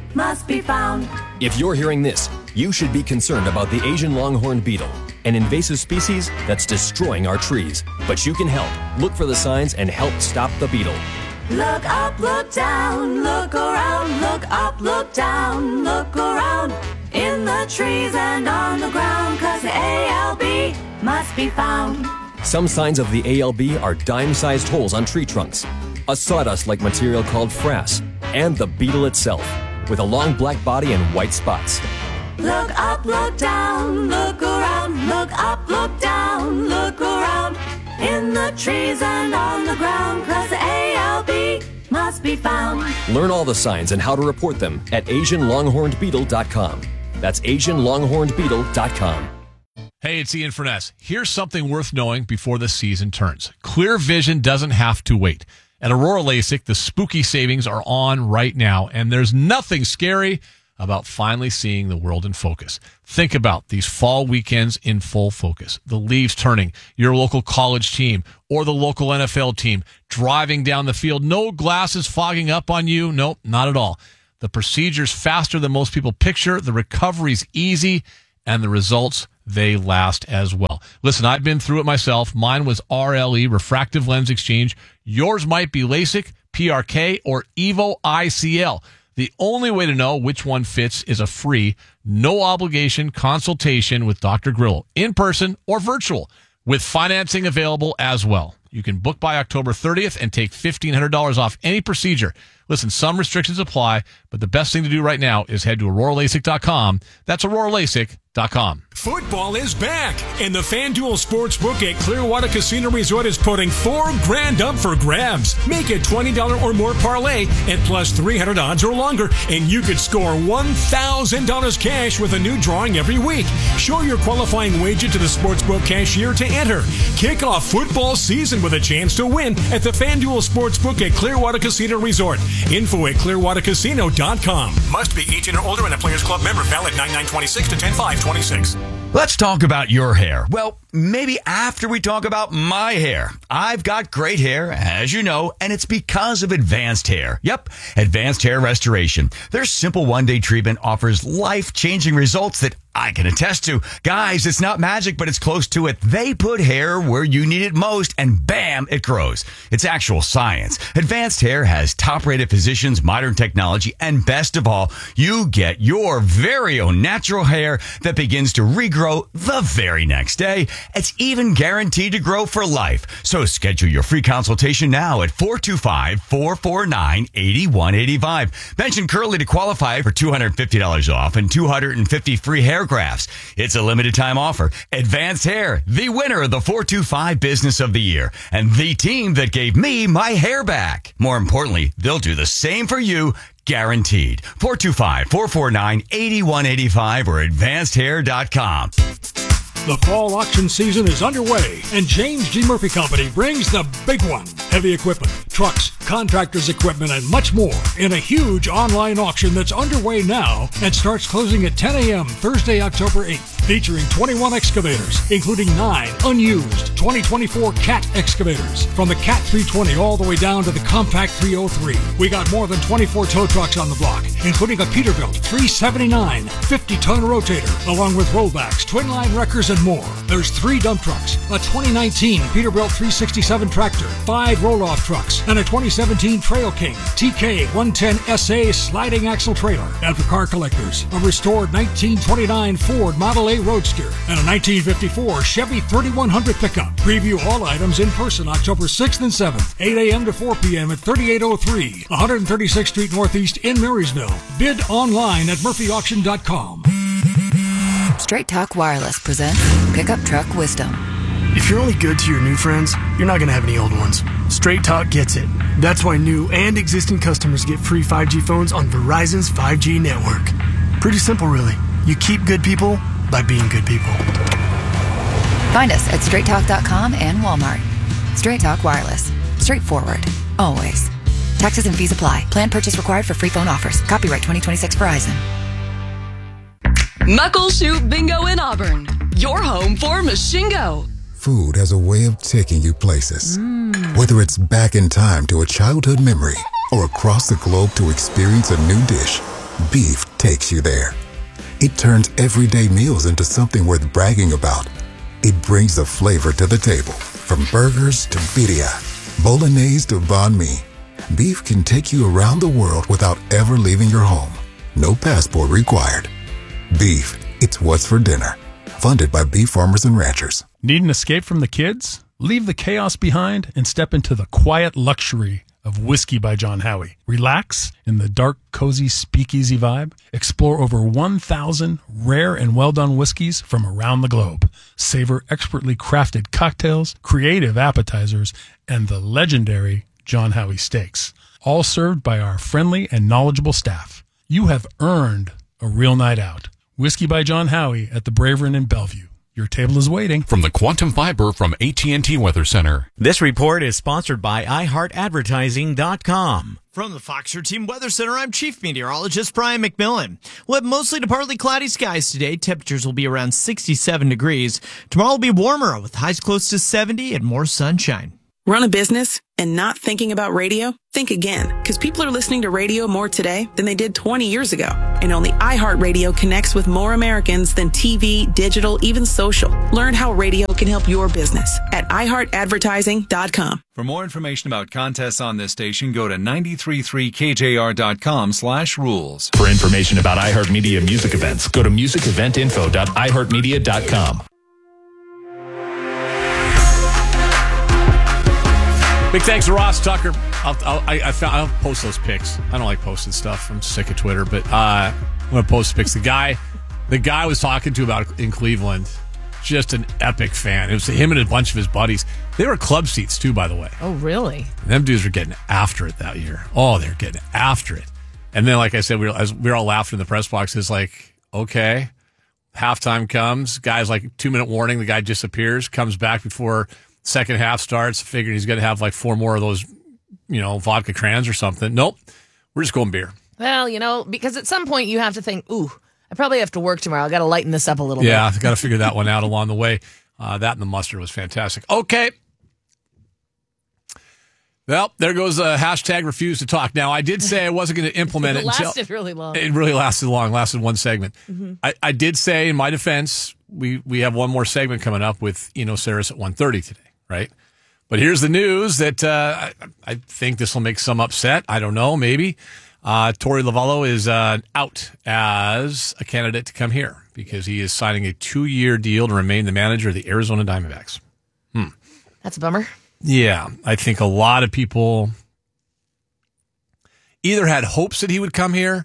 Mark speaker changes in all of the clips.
Speaker 1: must be found.
Speaker 2: If you're hearing this, you should be concerned about the Asian longhorn beetle, an invasive species that's destroying our trees. But you can help. Look for the signs and help stop the beetle.
Speaker 1: Look up, look down, look around, look up, look down, look around, in the trees and on the ground, 'cause the ALB must be found.
Speaker 2: Some signs of the ALB are dime-sized holes on tree trunks, a sawdust-like material called frass, and the beetle itself, with a long black body and white spots.
Speaker 1: Look up, look down, look around, look up, look down, look around, in the trees and on the ground, 'cause the ALB must be found.
Speaker 2: Learn all the signs and how to report them at AsianLonghornedBeetle.com. That's AsianLonghornedBeetle.com.
Speaker 3: Hey, it's Ian Furness. Here's something worth knowing before the season turns. Clear vision doesn't have to wait. At Aurora LASIK, the spooky savings are on right now, and there's nothing scary about finally seeing the world in focus. Think about these fall weekends in full focus. The leaves turning, your local college team or the local NFL team driving down the field. No glasses fogging up on you. Nope, not at all. The procedure's faster than most people picture. The recovery's easy, and the results, they last as well. Listen, I've been through it myself. Mine was RLE, refractive lens exchange. Yours might be LASIK, PRK, or EVO ICL. The only way to know which one fits is a free, no-obligation consultation with Dr. Grillo, in person or virtual, with financing available as well. You can book by October 30th and take $1,500 off any procedure. Listen, some restrictions apply, but the best thing to do right now is head to AuroraLASIK.com. That's AuroraLASIK.com.
Speaker 4: Football is back, and the FanDuel Sportsbook at Clearwater Casino Resort is putting $4,000 up for grabs. Make a $20 or more parlay at plus 300 odds or longer, and you could score $1,000 cash with a new drawing every week. Show your qualifying wager to the Sportsbook cashier to enter. Kick off football season with a chance to win at the FanDuel Sportsbook at Clearwater Casino Resort. Info at clearwatercasino.com. Must be 18 or older and a Players Club member. Valid 9/9/26 to 10/5/26.
Speaker 5: Let's talk about your hair. Well, maybe after we talk about my hair. I've got great hair, as you know, and it's because of Advanced Hair. Yep, Advanced Hair Restoration. Their simple one-day treatment offers life-changing results that I can attest to. Guys, it's not magic, but it's close to it. They put hair where you need it most, and bam, it grows. It's actual science. Advanced Hair has top-rated physicians, modern technology, and best of all, you get your very own natural hair that begins to regrow the very next day. It's even guaranteed to grow for life. So schedule your free consultation now at 425-449-8185. Mention Curly to qualify for $250 off and 250 free hair grafts. It's a limited time offer. Advanced Hair, the winner of the 425 Business of the Year, and the team that gave me my hair back. More importantly, they'll do the same for you, guaranteed. 425-449-8185 or advancedhair.com.
Speaker 6: The fall auction season is underway, and James G. Murphy Company brings the big one. Heavy equipment, trucks, contractors' equipment, and much more in a huge online auction that's underway now and starts closing at 10 a.m. Thursday, October 8th. Featuring 21 excavators, including 9 unused 2024 CAT excavators. From the CAT 320 all the way down to the Compact 303. We got more than 24 tow trucks on the block, including a Peterbilt 379 50-ton rotator, along with rollbacks, twin-line wreckers, and more. There's 3 dump trucks, a 2019 Peterbilt 367 tractor, 5 roll-off trucks, and a 2017 Trail King TK 110 SA sliding axle trailer. And for car collectors, a restored 1929 Ford Model A Roadster and a 1954 Chevy 3100 pickup. Preview all items in person October 6th and 7th, 8 a.m. to 4 p.m. at 3803 136th Street Northeast in Marysville. Bid online at murphyauction.com.
Speaker 7: Straight Talk Wireless presents Pickup Truck Wisdom.
Speaker 8: If you're only good to your new friends, you're not going to have any old ones. Straight Talk gets it. That's why new and existing customers get free 5G phones on Verizon's 5G network. Pretty simple, really. You keep good people by being good people.
Speaker 7: Find us at straighttalk.com and Walmart. Straight Talk Wireless. Straightforward. Always. Taxes and fees apply. Plan purchase required for free phone offers. Copyright 2026 Verizon.
Speaker 9: Muckleshoot Bingo in Auburn. Your home for Mashingo.
Speaker 10: Food has a way of taking you places. Whether it's back in time to a childhood memory or across the globe to experience a new dish, beef takes you there. It turns everyday meals into something worth bragging about. It brings the flavor to the table, from burgers to birria, bolognese to banh mi. Beef can take you around the world without ever leaving your home. No passport required. Beef, it's what's for dinner. Funded by Beef Farmers and Ranchers.
Speaker 11: Need an escape from the kids? Leave the chaos behind and step into the quiet luxury of Whiskey by John Howie. Relax in the dark, cozy speakeasy vibe. Explore over 1,000 rare and well-done whiskeys from around the globe. Savor expertly crafted cocktails, creative appetizers, and the legendary John Howie steaks. All served by our friendly and knowledgeable staff. You have earned a real night out. Whiskey by John Howie at the Braverin in Bellevue. Your table is waiting.
Speaker 12: From the Quantum Fiber from AT&T Weather Center.
Speaker 13: This report is sponsored by iHeartAdvertising.com.
Speaker 14: From the Fox 13 Weather Center, I'm Chief Meteorologist Brian McMillan. We'll have mostly to partly cloudy skies today. Temperatures will be around 67 degrees. Tomorrow will be warmer with highs close to 70 and more sunshine.
Speaker 15: Run a business and not thinking about radio? Think again, because people are listening to radio more today than they did 20 years ago. And only iHeartRadio connects with more Americans than TV, digital, even social. Learn how radio can help your business at iHeartAdvertising.com.
Speaker 16: For more information about contests on this station, go to 933kjr.com/rules.
Speaker 17: For information about iHeartMedia music events, go to musiceventinfo.iheartmedia.com.
Speaker 3: Big thanks to Ross Tucker. I'll post those pics. I don't like posting stuff. I'm sick of Twitter, but I'm going to post pics. The guy I was talking to about in Cleveland, just an epic fan. It was him and a bunch of his buddies. They were club seats too, by the way.
Speaker 18: Oh, really?
Speaker 3: Them dudes were getting after it that year. Oh, they're getting after it. And then, like I said, we were all laughing in the press box. It's like, okay, halftime comes. Guy's like 2-minute warning. The guy disappears, comes back before second half starts, figuring he's going to have like 4 more of those, vodka crayons or something. Nope. We're just going beer.
Speaker 18: Well, because at some point you have to think, ooh, I probably have to work tomorrow. I got to lighten this up a little bit.
Speaker 3: Yeah, I've got to figure that one out along the way. That and the mustard was fantastic. Okay. Well, there goes a hashtag refuse to talk. Now, I did say I wasn't going to implement it.
Speaker 18: It lasted really long.
Speaker 3: It really lasted long, lasted one segment.
Speaker 18: Mm-hmm.
Speaker 3: I did say, in my defense, we have one more segment coming up with Eno Saris at 1:30 today. Right? But here's the news that I think this will make some upset. I don't know, maybe. Torey Lovullo is out as a candidate to come here because he is signing a 2-year deal to remain the manager of the Arizona Diamondbacks.
Speaker 18: That's a bummer.
Speaker 3: Yeah, I think a lot of people either had hopes that he would come here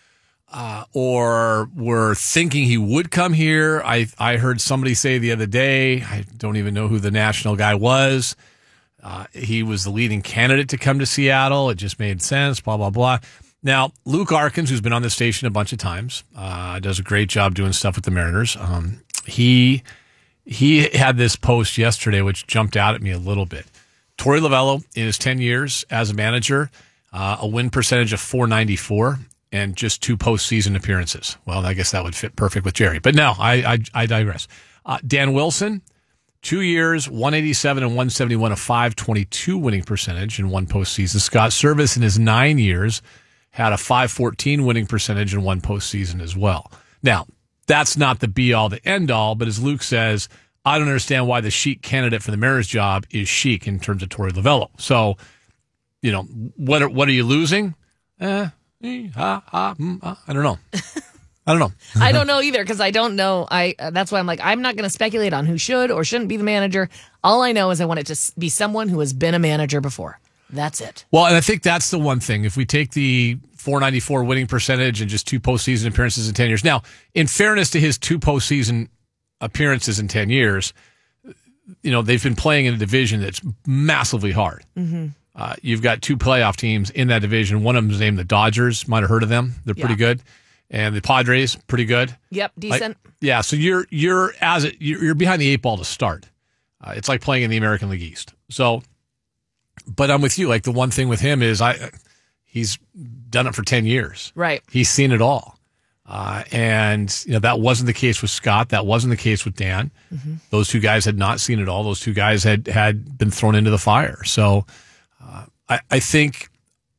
Speaker 3: or were thinking he would come here. I heard somebody say the other day, I don't even know who the national guy was. He was the leading candidate to come to Seattle. It just made sense, blah, blah, blah. Now, Luke Arkins, who's been on this station a bunch of times, does a great job doing stuff with the Mariners. He had this post yesterday, which jumped out at me a little bit. Torey Lovullo, in his 10 years as a manager, a win percentage of .494. And just 2 postseason appearances. Well, I guess that would fit perfect with Jerry. But no, I digress. Dan Wilson, 2 years, 187 and 171, a .522 winning percentage in 1 postseason. Scott Service in his 9 years had a .514 winning percentage in 1 postseason as well. Now, that's not the be-all, the end-all, but as Luke says, I don't understand why the chic candidate for the mayor's job is chic in terms of Torey Lovullo. So, what are you losing? I don't know. I
Speaker 18: don't know either because I don't know. That's why I'm like, I'm not going to speculate on who should or shouldn't be the manager. All I know is I want it to be someone who has been a manager before. That's it.
Speaker 3: Well, and I think that's the one thing. If we take the .494 winning percentage and just 2 postseason appearances in 10 years. Now, in fairness to his 2 postseason appearances in 10 years, they've been playing in a division that's massively hard.
Speaker 18: Mm-hmm.
Speaker 3: You've got 2 playoff teams in that division. One of them is named the Dodgers. Might have heard of them. They're pretty good. And the Padres, pretty good.
Speaker 18: Yep, decent.
Speaker 3: So you're behind the 8 ball to start. It's like playing in the American League East. So, but I'm with you. Like the one thing with him is he's done it for 10 years.
Speaker 18: Right.
Speaker 3: He's seen it all. And that wasn't the case with Scott. That wasn't the case with Dan.
Speaker 18: Mm-hmm.
Speaker 3: Those 2 guys had not seen it all. Those 2 guys had been thrown into the fire. So I think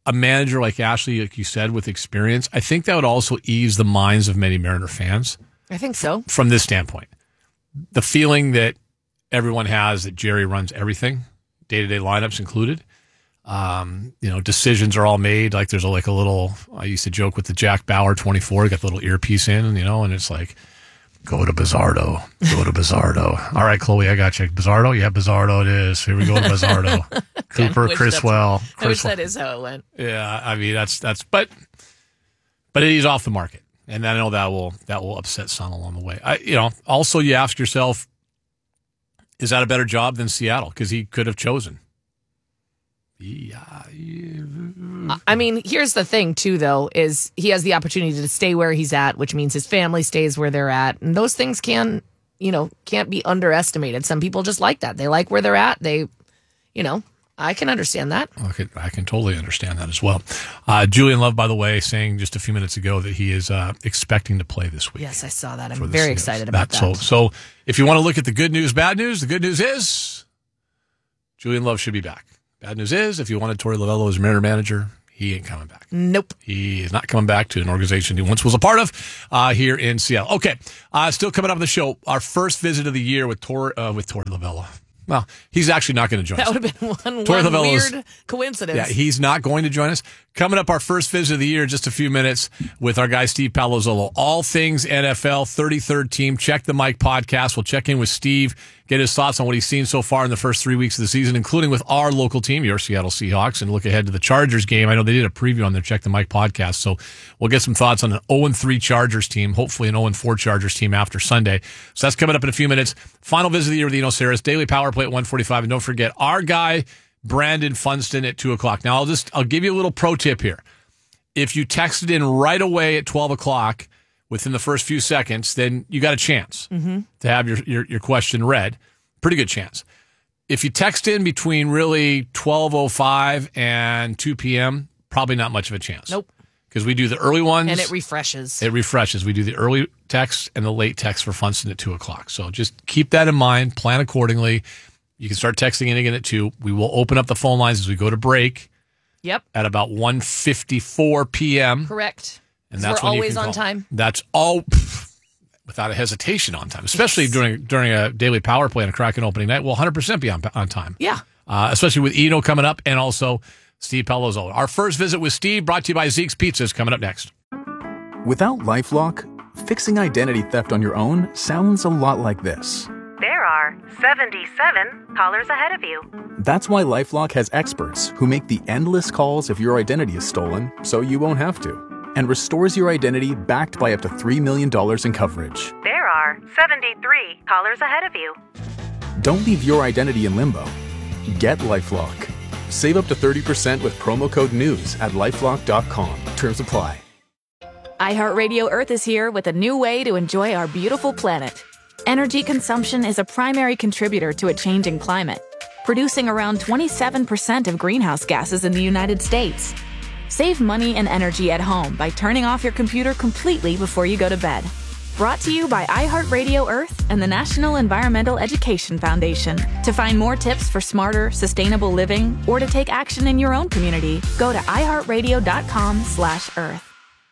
Speaker 3: a manager like Ashley, like you said, with experience, I think that would also ease the minds of many Mariner fans.
Speaker 18: I think so.
Speaker 3: From this standpoint, the feeling that everyone has that Jerry runs everything, day-to-day lineups included. Decisions are all made. Like there's a little, I used to joke with the Jack Bauer 24, got the little earpiece in, and it's like, go to Bizzardo. All right, Chloe, I got you. Bizzardo? Yeah, Bizzardo it is. Here we go to Bizzardo. Cooper, Criswell.
Speaker 18: I wish that is how it went.
Speaker 3: Yeah, I mean, but he's off the market. And I know that will upset Son along the way. Also you ask yourself, is that a better job than Seattle? Because he could have chosen. Yeah.
Speaker 18: I mean, here's the thing, too, though, is he has the opportunity to stay where he's at, which means his family stays where they're at. And those things can't be underestimated. Some people just like that. They like where they're at. I can understand that.
Speaker 3: I can totally understand that as well. Julian Love, by the way, saying just a few minutes ago that he is expecting to play this week.
Speaker 18: Yes, I saw that. I'm very excited about that.
Speaker 3: So if you want to look at the good news, bad news, the good news is Julian Love should be back. Bad news is, if you wanted Torey Lovullo as Mariner manager, he ain't coming back.
Speaker 18: Nope.
Speaker 3: He is not coming back to an organization he once was a part of here in Seattle. Okay, still coming up on the show, our first visit of the year with Torey Lovullo. Well, he's actually not going to join us.
Speaker 18: That would have been one weird coincidence.
Speaker 3: Yeah, he's not going to join us. Coming up, our first visit of the year in just a few minutes with our guy, Steve Palazzolo. All things NFL, 33rd team. Check the Mike podcast. We'll check in with Steve, get his thoughts on what he's seen so far in the first 3 weeks of the season, including with our local team, your Seattle Seahawks, and look ahead to the Chargers game. I know they did a preview on their Check the Mike podcast, so we'll get some thoughts on an 0-3 Chargers team, hopefully an 0-4 Chargers team after Sunday. So that's coming up in a few minutes. Final visit of the year with Eno Sarris, Daily Power Play at 1:45, and don't forget our guy, Brandon Funston, at 2 o'clock. Now, I'll give you a little pro tip here. If you texted in right away at 12 o'clock within the first few seconds, then you got a chance to have your question read. Pretty good chance. If you text in between really 12:05 and 2 p.m., probably not much of a chance.
Speaker 18: Nope.
Speaker 3: Because we do the early ones.
Speaker 18: And it refreshes.
Speaker 3: We do the early text and the late text for Funston at 2 o'clock. So just keep that in mind. Plan accordingly. You can start texting in again at 2. We will open up the phone lines as we go to break.
Speaker 18: Yep.
Speaker 3: At about 1:54 p.m.
Speaker 18: Correct.
Speaker 3: And that's
Speaker 18: we're
Speaker 3: when
Speaker 18: always
Speaker 3: you can
Speaker 18: on
Speaker 3: call.
Speaker 18: time.
Speaker 3: That's all without a hesitation on time, especially during a daily power play and a Kraken opening night. We'll 100% be on time.
Speaker 18: Yeah.
Speaker 3: Especially with Eno coming up and also Steve Palazzolo. Our first visit with Steve, brought to you by Zeke's Pizzas, coming up next.
Speaker 19: Without LifeLock, fixing identity theft on your own sounds a lot like this.
Speaker 20: There are 77 callers ahead of you.
Speaker 19: That's why LifeLock has experts who make the endless calls if your identity is stolen, so you won't have to, and restores your identity backed by up to $3 million in coverage.
Speaker 20: There are 73 callers ahead of you.
Speaker 19: Don't leave your identity in limbo. Get LifeLock. Save up to 30% with promo code NEWS at LifeLock.com. Terms apply.
Speaker 21: iHeartRadio Earth is here with a new way to enjoy our beautiful planet. Energy consumption is a primary contributor to a changing climate, producing around 27% of greenhouse gases in the United States. Save money and energy at home by turning off your computer completely before you go to bed. Brought to you by iHeartRadio Earth and the National Environmental Education Foundation. To find more tips for smarter, sustainable living or to take action in your own community, go to iHeartRadio.com/Earth.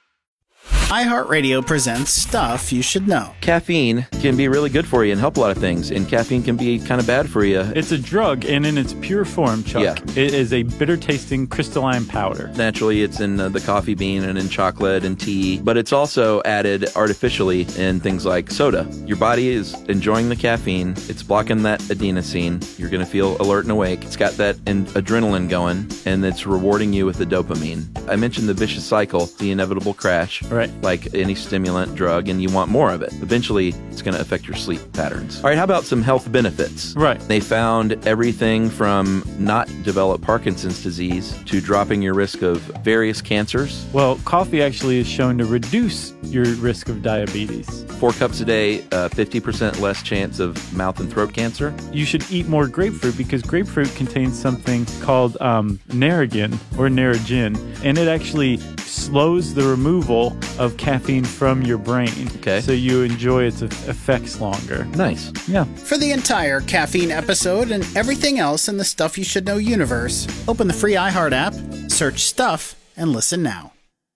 Speaker 22: iHeartRadio presents Stuff You Should Know.
Speaker 23: Caffeine can be really good for you and help a lot of things, and caffeine can be kind of bad for you.
Speaker 24: It's a drug, and in its pure form, Chuck, it is a bitter-tasting crystalline powder.
Speaker 23: Naturally, it's in the coffee bean and in chocolate and tea, but it's also added artificially in things like soda. Your body is enjoying the caffeine. It's blocking that adenosine. You're going to feel alert and awake. It's got that adrenaline going, and it's rewarding you with the dopamine. I mentioned the vicious cycle, the inevitable crash.
Speaker 24: Right.
Speaker 23: Like any stimulant drug, and you want more of it. Eventually, it's going to affect your sleep patterns. All right, how about some health benefits?
Speaker 24: Right.
Speaker 23: They found everything from not develop Parkinson's disease to dropping your risk of various cancers.
Speaker 24: Well, coffee actually is shown to reduce your risk of diabetes.
Speaker 23: 4 cups a day, 50% less chance of mouth and throat cancer.
Speaker 24: You should eat more grapefruit because grapefruit contains something called Narragin or Narragin, and it actually slows the removal of caffeine from your brain.
Speaker 23: Okay.
Speaker 24: So you enjoy its effects longer.
Speaker 23: Nice.
Speaker 24: Yeah.
Speaker 22: For the entire caffeine episode and everything else in the Stuff You Should Know universe, open the free iHeart app, search Stuff, and listen now.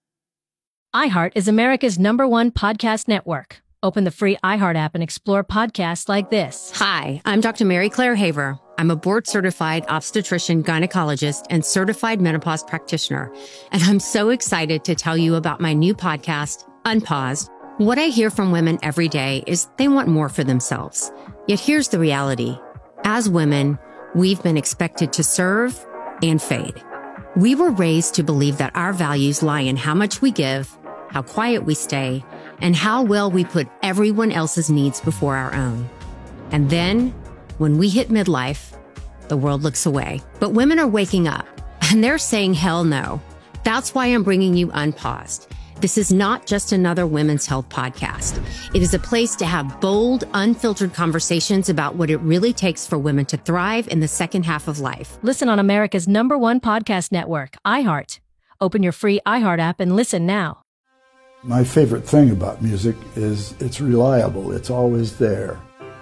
Speaker 1: iHeart is America's #1 podcast network. Open the free iHeart app and explore podcasts like this.
Speaker 2: Hi, I'm Dr. Mary Claire Haver. I'm a board-certified obstetrician, gynecologist, and certified menopause practitioner. And I'm so excited to tell you about my new podcast, Unpaused. What I hear from women every day is they want more for themselves. Yet here's the reality. As women, we've been expected to serve and fade. We were raised to believe that our values lie in how much we give, how quiet we stay, and how well we put everyone else's needs before our own. And then, when we hit midlife, the world looks away. But women are waking up, and they're saying hell no. That's why I'm bringing you Unpaused. This is not just another women's health podcast. It is a place to have bold, unfiltered conversations about what it really takes for women to thrive in the second half of life.
Speaker 1: Listen on America's #1 podcast network, iHeart. Open your free iHeart app and listen now.
Speaker 4: My favorite thing about music is it's reliable. It's always there.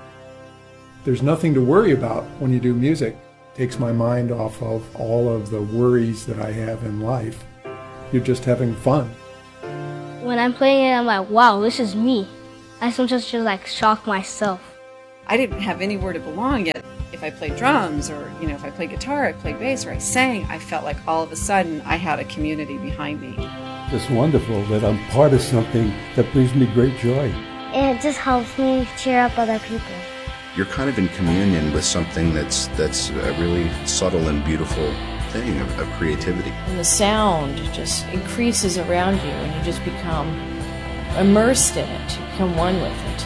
Speaker 4: There's nothing to worry about when you do music. It takes my mind off of all of the worries that I have in life. You're just having fun.
Speaker 5: When I'm playing it, I'm like, wow, this is me. I sometimes just like shock myself.
Speaker 25: I didn't have anywhere to belong yet. If I played drums or, if I played guitar, I played bass, or I sang, I felt like all of a sudden I had a community behind me.
Speaker 4: It's wonderful that I'm part of something that brings me great joy.
Speaker 5: And it just helps me cheer up other people.
Speaker 26: You're kind of in communion with something that's a really subtle and beautiful thing of creativity.
Speaker 27: And the sound just increases around you and you just become immersed in it. You become one with it.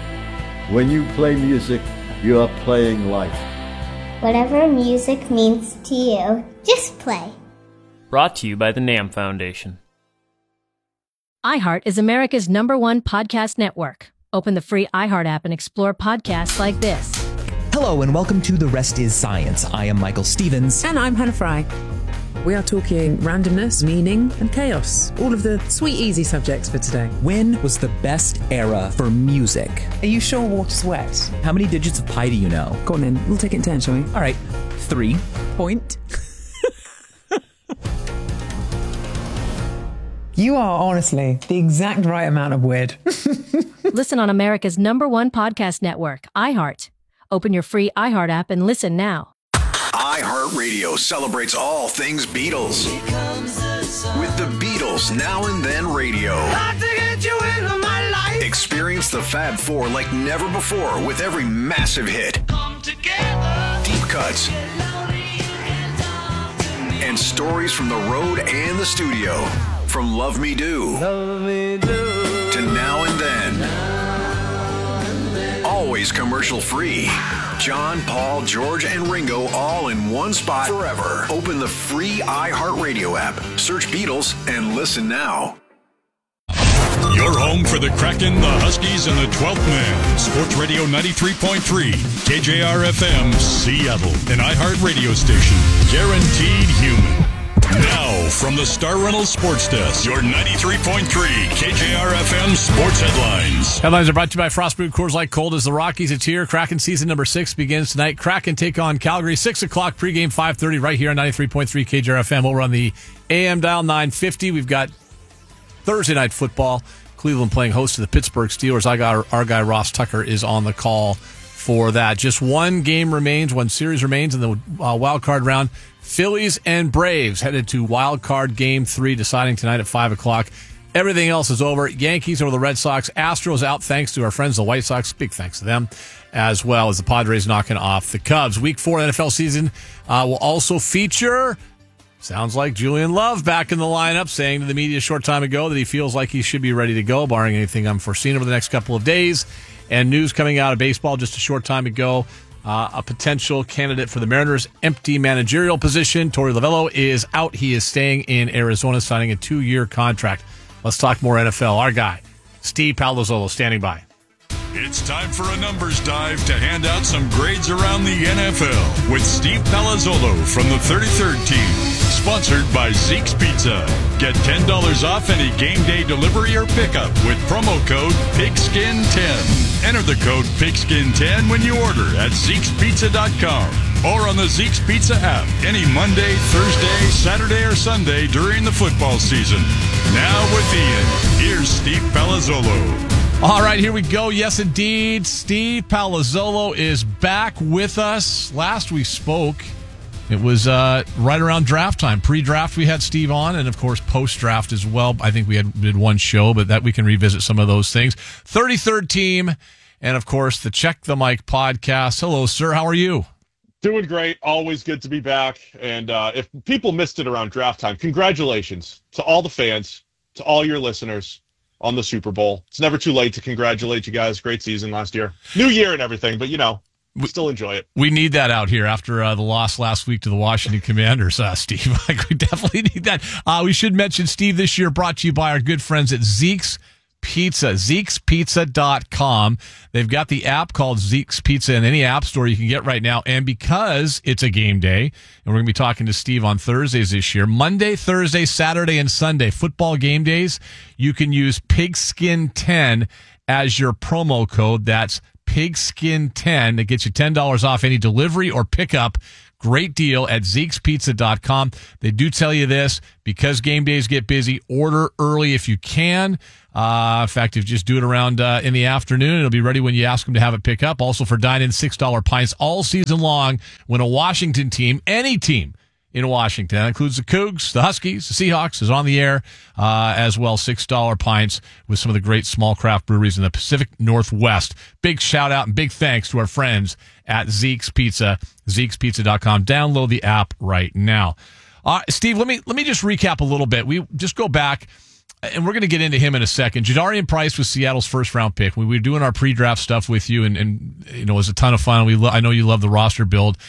Speaker 4: When you play music, you are playing life.
Speaker 5: Whatever music means to you, just play.
Speaker 28: Brought to you by the NAM Foundation.
Speaker 1: iHeart is America's #1 podcast network. Open the free iHeart app and explore podcasts like this.
Speaker 29: Hello and welcome to The Rest is Science. I am Michael Stevens.
Speaker 30: And I'm Hannah Fry. We are talking randomness, meaning, and chaos. All of the sweet, easy subjects for today.
Speaker 29: When was the best era for music?
Speaker 30: Are you sure water's wet?
Speaker 29: How many digits of pi do you know?
Speaker 30: Go on then. We'll take it in turn, shall we?
Speaker 29: All right. 3.
Speaker 30: Point. You are, honestly, the exact right amount of weird.
Speaker 1: Listen on America's #1 podcast network, iHeart. Open your free iHeart app and listen now.
Speaker 31: iHeartRadio celebrates all things Beatles. With the Beatles Now and Then Radio. Experience the Fab Four like never before with every massive hit. Deep cuts. And stories from the road and the studio. From Love Me Do to Now and Then. Always commercial free. John, Paul, George, and Ringo all in one spot forever. Open the free iHeartRadio app. Search Beatles and listen now.
Speaker 6: Your home for the Kraken, the Huskies, and the 12th Man. Sports Radio 93.3, KJR-FM, Seattle. An iHeart radio station. Guaranteed human. Now, from the Star Reynolds Sports Desk, your 93.3 KJR-FM Sports Headlines.
Speaker 3: Headlines are brought to you by Frostbrewed Coors Light Cold as the Rockies. It's here. Kraken season number 6 begins tonight. Kraken take on Calgary, 6 o'clock, pregame 5:30 right here on 93.3 KJR-FM. Over on the AM dial 950. We've got Thursday night football. Cleveland playing host to the Pittsburgh Steelers. Our guy Ross Tucker is on the call for that. Just one game remains, one series remains in the wild card round. Phillies and Braves headed to wild card game 3, deciding tonight at 5 o'clock. Everything else is over. Yankees over the Red Sox. Astros out thanks to our friends the White Sox. Big thanks to them, as well as the Padres knocking off the Cubs. Week 4 NFL season will also feature, sounds like, Julian Love back in the lineup, saying to the media a short time ago that he feels like he should be ready to go, barring anything unforeseen over the next couple of days. And news coming out of baseball just a short time ago. A potential candidate for the Mariners' empty managerial position. Torey Lovello is out. He is staying in Arizona, signing a 2-year contract. Let's talk more NFL. Our guy, Steve Palazzolo, standing by.
Speaker 7: It's time for a numbers dive to hand out some grades around the NFL with Steve Palazzolo from the 33rd team. Sponsored by Zeke's Pizza. Get $10 off any game day delivery or pickup with promo code PIGSKIN10. Enter the code PIGSKIN10 when you order at Zeke'sPizza.com or on the Zeke's Pizza app any Monday, Thursday, Saturday, or Sunday during the football season. Now with Ian, here's Steve Palazzolo.
Speaker 3: All right, here we go. Yes, indeed. Steve Palazzolo is back with us. Last we spoke, it was right around draft time. Pre-draft, we had Steve on, and of course, post-draft as well. I think we did one show, but that we can revisit some of those things. 33rd team, and of course, the Check the Mic podcast. Hello, sir. How are you?
Speaker 8: Doing great. Always good to be back. And if people missed it around draft time, congratulations to all the fans, to all your listeners on the Super Bowl. It's never too late to congratulate you guys. Great season last year. New year and everything, but, we still enjoy it.
Speaker 3: We need that out here after the loss last week to the Washington Commanders, Steve. We definitely need that. We should mention, Steve, this year brought to you by our good friends at Zeke's Pizza, Zeke'sPizza.com. They've got the app called Zeke's Pizza in any app store you can get right now. And because it's a game day, and we're going to be talking to Steve on Thursdays this year, Monday, Thursday, Saturday, and Sunday, football game days, you can use Pigskin10 as your promo code. That's Pigskin10. That gets you $10 off any delivery or pickup. Great deal at Zeke'sPizza.com. They do tell you this, because game days get busy, order early if you can. In fact, if you just do it around in the afternoon, it'll be ready when you ask them to have it pick up. Also for dine-in, $6 pints all season long when a Washington team, any team in Washington, that includes the Cougs, the Huskies, the Seahawks, is on the air as well. $6 pints with some of the great small craft breweries in the Pacific Northwest. Big shout out and big thanks to our friends at Zeke's Pizza, Zeke'sPizza.com. Download the app right now. Steve, let me just recap a little bit. We just go back, and we're going to get into him in a second. Jadarian Price was Seattle's first-round pick. We were doing our pre-draft stuff with you, and it was a ton of fun. I know you love the roster build,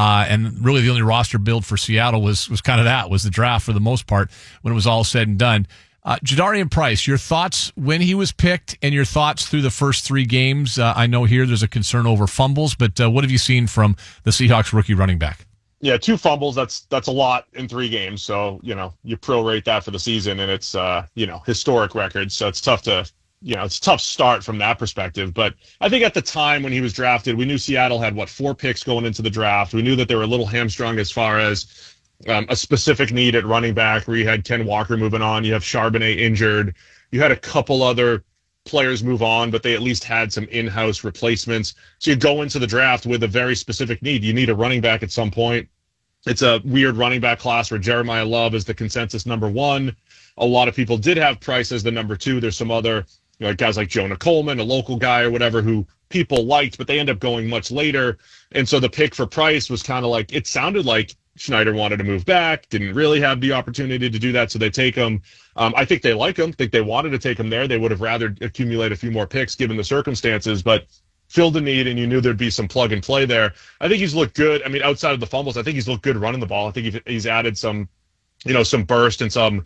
Speaker 3: and really the only roster build for Seattle was kind of that, was the draft for the most part when it was all said and done. Jadarian Price, your thoughts when he was picked and your thoughts through the first three games. I know here there's a concern over fumbles, but what have you seen from the Seahawks rookie running back?
Speaker 8: Yeah, 2 fumbles, that's a lot in 3 games. So, you prorate that for the season, and it's, historic records. So it's tough to, it's a tough start from that perspective. But I think at the time when he was drafted, we knew Seattle had, 4 picks going into the draft. We knew that they were a little hamstrung as far as a specific need at running back, where you had Ken Walker moving on. You have Charbonnet injured. You had a couple other players move on, but they at least had some in-house replacements. So you go into the draft with a very specific need. You need a running back at some point. It's a weird running back class where Jeremiah Love is the consensus number 1. A lot of people did have Price as the number 2. There's some other guys like Jonah Coleman, a local guy or whatever, who people liked, but they end up going much later. And so the pick for Price was kind of like, it sounded like Schneider wanted to move back, didn't really have the opportunity to do that, so they take him. I think they like him. I think they wanted to take him there. They would have rather accumulate a few more picks given the circumstances, but filled the need, and you knew there'd be some plug and play there. I think he's looked good. I mean, outside of the fumbles, I think he's looked good running the ball. I think he's added some, some burst and some,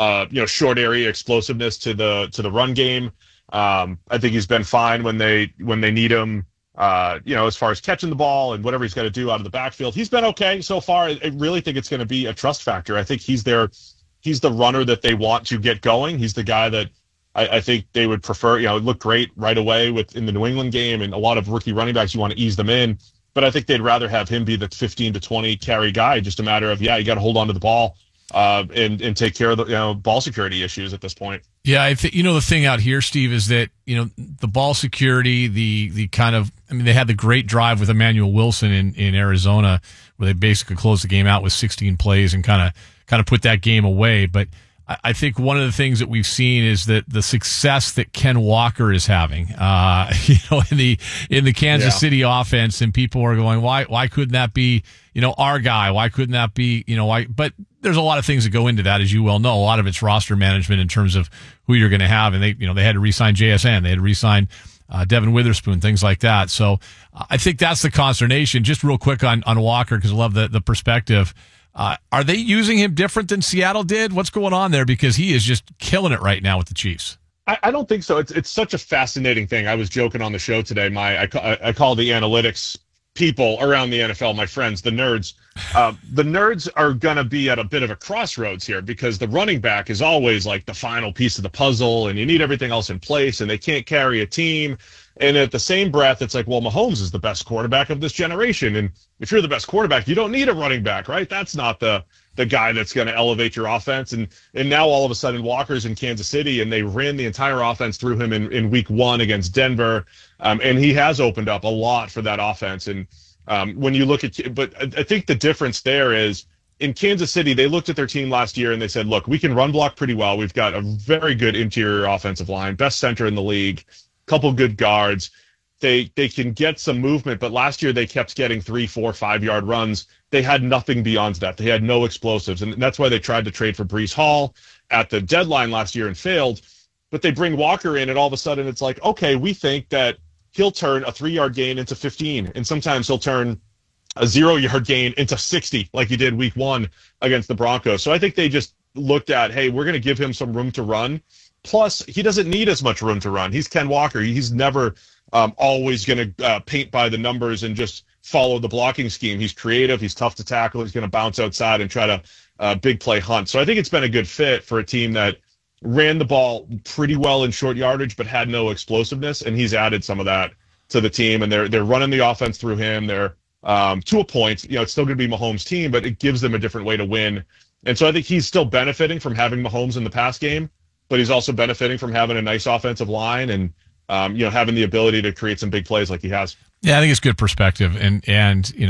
Speaker 8: short area explosiveness to the run game. I think he's been fine when they need him. As far as catching the ball and whatever he's got to do out of the backfield, he's been okay so far. I really think it's going to be a trust factor. I think he's the runner that they want to get going. He's the guy that I think they would prefer. It looked great right away in the New England game, and a lot of rookie running backs, you want to ease them in. But I think they'd rather have him be the 15 to 20 carry guy. Just a matter of, you got to hold on to the ball and take care of the ball security issues at this point.
Speaker 3: Yeah, I think the thing out here, Steve, is that the ball security, the kind of, they had the great drive with Emmanuel Wilson in Arizona, where they basically closed the game out with 16 plays and kind of put that game away. But I think one of the things that we've seen is that the success that Ken Walker is having, in the Kansas City offense, and people are going, why couldn't that be, our guy? Why couldn't that be, why? But there's a lot of things that go into that, as you well know. A lot of it's roster management in terms of who you're going to have, and they had to re-sign JSN, they had to re-sign Devin Witherspoon, things like that. So I think that's the consternation. Just real quick on Walker, because I love the perspective. Are they using him different than Seattle did? What's going on there? Because he is just killing it right now with the Chiefs.
Speaker 8: I don't think so. It's such a fascinating thing. I was joking on the show today. I call the analytics people around the NFL my friends, the nerds. The nerds are going to be at a bit of a crossroads here because the running back is always like the final piece of the puzzle, and you need everything else in place, and they can't carry a team. And at the same breath, it's like, well, Mahomes is the best quarterback of this generation. And if you're the best quarterback, you don't need a running back, right? That's not the guy that's going to elevate your offense. And now all of a sudden Walker's in Kansas City, and they ran the entire offense through him in week 1 against Denver. And he has opened up a lot for that offense. And when you look at, but I think the difference there is in Kansas City, they looked at their team last year and they said, look, we can run block pretty well. We've got a very good interior offensive line, best center in the league, couple good guards. They can get some movement, but last year they kept getting 3, 4, 5-yard runs. They had nothing beyond that. They had no explosives, and that's why they tried to trade for Breece Hall at the deadline last year and failed. But they bring Walker in, and all of a sudden it's like, okay, we think that he'll turn a 3-yard gain into 15, and sometimes he'll turn a 0-yard gain into 60, like he did week 1 against the Broncos. So I think they just looked at, hey, we're going to give him some room to run. Plus, he doesn't need as much room to run. He's Ken Walker. He's never always going to paint by the numbers and just follow the blocking scheme. He's creative. He's tough to tackle. He's going to bounce outside and try to big play hunt. So I think it's been a good fit for a team that ran the ball pretty well in short yardage but had no explosiveness, and he's added some of that to the team. And they're running the offense through him. They're to a point. It's still going to be Mahomes' team, but it gives them a different way to win. And so I think he's still benefiting from having Mahomes in the pass game, but he's also benefiting from having a nice offensive line and having the ability to create some big plays like he has.
Speaker 3: Yeah, I think it's good perspective. And